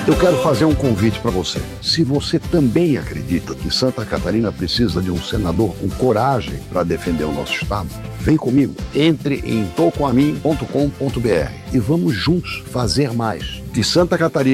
Eu quero fazer um convite para você. Se você também acredita que Santa Catarina precisa de um senador com coragem para defender o nosso estado, vem comigo. Entre em tocoamin.com.br e vamos juntos fazer mais. De Santa Catarina